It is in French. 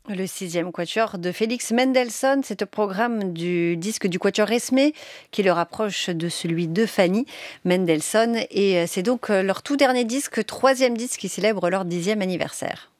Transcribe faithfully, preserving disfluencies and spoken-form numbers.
Le sixième quatuor de Félix Mendelssohn, c'est au programme du disque du quatuor Esmé qui le rapproche de celui de Fanny Mendelssohn. Et c'est donc leur tout dernier disque, troisième disque qui célèbre leur dixième anniversaire.